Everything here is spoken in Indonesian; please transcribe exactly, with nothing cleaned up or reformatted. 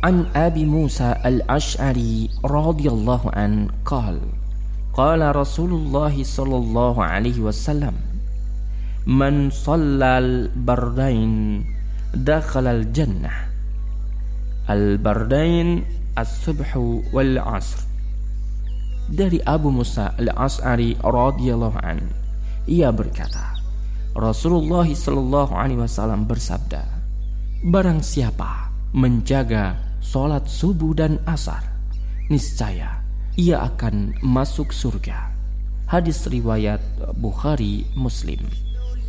An Abi Musa al-Ash'ari radhiyallahu an qala qala Rasulullah sallallahu alaihi wasallam man shallal bardain dakhala al-jannah. Al-bardain as-subhu wal 'asr. Dari Abu Musa al-Ash'ari radhiyallahu an, ia berkata, Rasulullah sallallahu alaihi wasallam bersabda, barang siapa menjaga salat subuh dan asar, niscaya ia akan masuk surga. Hadis riwayat Bukhari Muslim.